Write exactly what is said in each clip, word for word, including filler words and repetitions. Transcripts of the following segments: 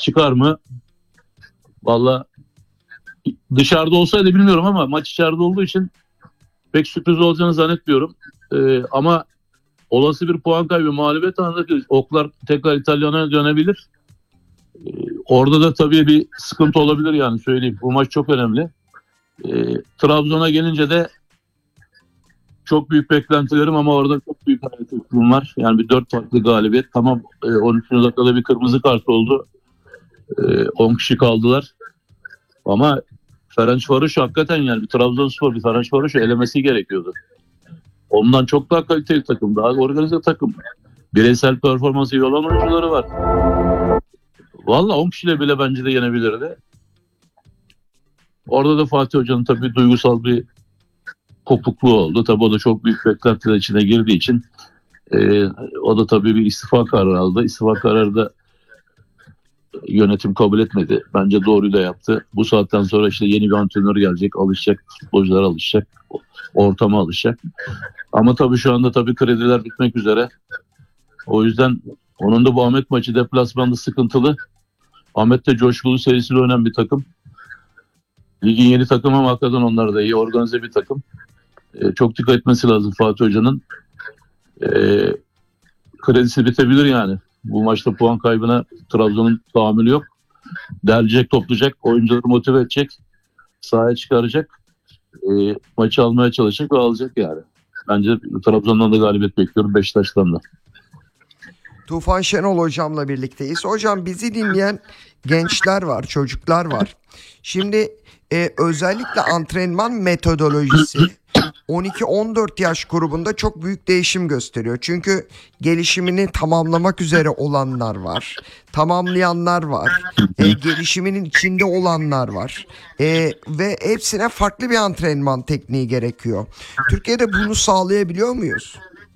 çıkar mı? Vallahi dışarıda olsaydı bilmiyorum ama maç içeride olduğu için pek sürpriz olacağını zannetmiyorum. Ee, ama olası bir puan kaybı, mağlubiyet anında oklar tekrar İtalyan'a dönebilir. Ee, orada da tabii bir sıkıntı olabilir yani, söyleyeyim. Bu maç çok önemli. Ee, Trabzon'a gelince de çok büyük beklentilerim ama orada çok büyük hayal var. Yani bir dört farklı galibiyet. Tamam, e, on üçüncü dakikada bir kırmızı kart oldu. E, on kişi kaldılar. Ama Ferencvaroş hakikaten, yani bir Trabzonspor, bir Ferencvaros'u elemesi gerekiyordu. Ondan çok daha kaliteli takım, daha organize takım. Bireysel performansı iyi olan oyuncuları var. Valla on kişiyle bile bence de yenebilirdi. Orada da Fatih Hoca'nın tabii duygusal bir kopukluğu oldu. Tabii o da çok büyük beklentiler içine girdiği için e, o da tabii bir istifa kararı aldı. İstifa kararı da yönetim kabul etmedi. Bence doğruyu da yaptı. Bu saatten sonra işte yeni bir antrenör gelecek, alışacak, futbolcular alışacak, ortama alışacak. Ama tabii şu anda tabii krediler bitmek üzere. O yüzden onun da bu Ahmet maçı deplasmanda sıkıntılı. Ahmet de coşkulu, serisiyle oynayan bir takım. Ligin yeni takımı ama hakikaten onlar da iyi, organize bir takım. Ee, çok dikkat etmesi lazım Fatih Hoca'nın. Ee, kredisi bitebilir yani. Bu maçta puan kaybına Trabzon'un tahammülü yok. Derleyecek, toplayacak, oyuncuları motive edecek, sahaya çıkaracak, e, maçı almaya çalışacak ve alacak yani. Bence Trabzon'dan da galibiyet bekliyorum, Beşiktaş'tan da. Tufan Şenol hocamla birlikteyiz. Hocam, bizi dinleyen gençler var, çocuklar var. Şimdi e, özellikle antrenman metodolojisi on iki on dört yaş grubunda çok büyük değişim gösteriyor. Çünkü gelişimini tamamlamak üzere olanlar var, tamamlayanlar var, e, gelişiminin içinde olanlar var e, ve hepsine farklı bir antrenman tekniği gerekiyor. Türkiye'de bunu sağlayabiliyor muyuz?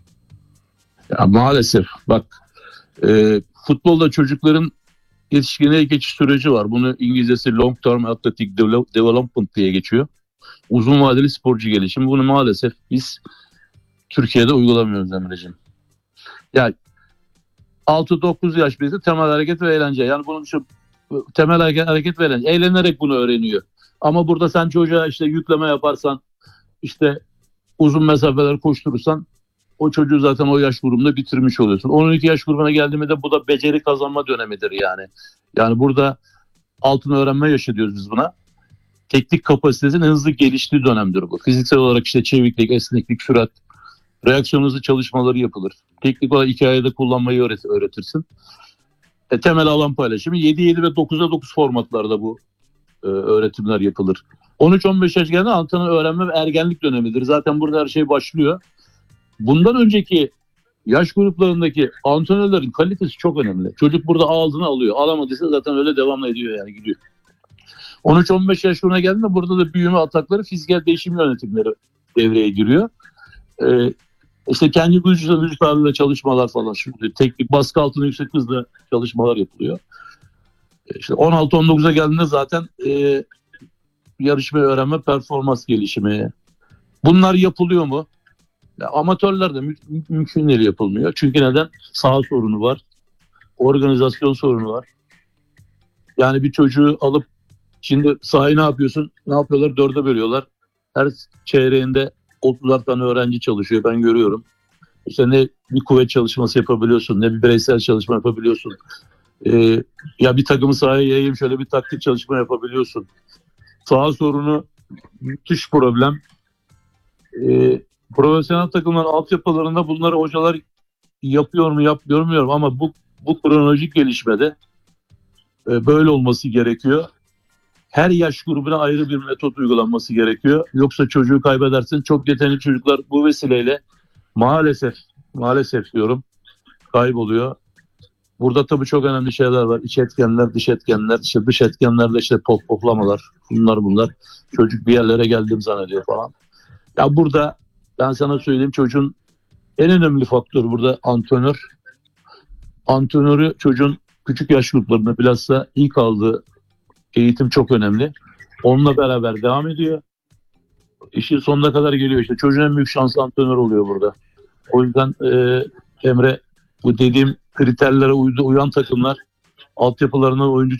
Ya maalesef bak, e, futbolda çocukların yetişkinliğe geçiş süreci var. Bunu İngilizcesi long term athletic development diye geçiyor. Uzun vadeli sporcu gelişimi. Bunu maalesef biz Türkiye'de uygulamıyoruz Emre'ciğim. Yani altı dokuz yaş birisi temel hareket ve eğlence. Yani bunun şu temel hareket, hareket ve eğlence. Eğlenerek bunu öğreniyor. Ama burada sen çocuğa işte yükleme yaparsan, işte uzun mesafeler koşturursan, o çocuğu zaten o yaş grubunda bitirmiş oluyorsun. on iki yaş grubuna geldiğimde bu da beceri kazanma dönemidir yani. Yani burada altın öğrenme yaşı diyoruz biz buna. Teknik kapasitesinin hızlı geliştiği dönemdir bu. Fiziksel olarak işte çeviklik, esneklik, sürat, reaksiyon hızı çalışmaları yapılır. Teknik olarak hikayede kullanmayı öğret öğretirsin. E, temel alan paylaşımı yedi yedi ve dokuza dokuz formatlarda bu e, öğretimler yapılır. on üç on beş yaş geldiğinde antrenör öğrenme ve ergenlik dönemidir. Zaten burada her şey başlıyor. Bundan önceki yaş gruplarındaki antrenörlerin kalitesi çok önemli. Çocuk burada ağzına alıyor. Alamadıysa zaten öyle devam ediyor yani, gidiyor. on üç on beş yaş grubuna geldiğinde burada da büyüme atakları, fiziksel değişim yönetimleri devreye giriyor. Ee, işte kendi vücut vücut ağırlığıyla çalışmalar falan. Şimdi teknik baskı altında yüksek hızla çalışmalar yapılıyor. İşte on altı on dokuza geldiğinde zaten e, yarışmayı öğrenme, performans gelişimi. Bunlar yapılıyor mu? Ya, amatörlerde mü mümkün değil yapılmıyor. Çünkü neden? Saha sorunu var. Organizasyon sorunu var. Yani bir çocuğu alıp şimdi sahayı ne yapıyorsun? Ne yapıyorlar? Dörde bölüyorlar. Her çeyreğinde otuzar tane öğrenci çalışıyor. Ben görüyorum. İşte ne bir kuvvet çalışması yapabiliyorsun, ne bir bireysel çalışma yapabiliyorsun. Ee, ya bir takımı sahaya yayayım, şöyle bir taktik çalışma yapabiliyorsun. Saha sorunu müthiş problem. Ee, profesyonel takımların altyapılarında bunları hocalar yapıyor mu yapmıyor mu ama bu bu kronolojik gelişmede e, böyle olması gerekiyor. Her yaş grubuna ayrı bir metot uygulanması gerekiyor. Yoksa çocuğu kaybedersin. Çok yetenekli çocuklar bu vesileyle maalesef maalesef diyorum kayboluyor. Burada tabii çok önemli şeyler var. İç etkenler, dış etkenler. İşte dış etkenlerde işte pop poplamalar, bunlar bunlar. Çocuk bir yerlere geldim zannediyor falan. Ya burada ben sana söyleyeyim, çocuğun en önemli faktörü burada antrenör. Antrenörü çocuğun küçük yaş gruplarında bilhassa ilk aldığı eğitim çok önemli. Onunla beraber devam ediyor. İşin sonuna kadar geliyor işte. Çocuğun en büyük şansı antrenör oluyor burada. O yüzden e, Emre, bu dediğim kriterlere uydu, uyan takımlar altyapılarına oyuncu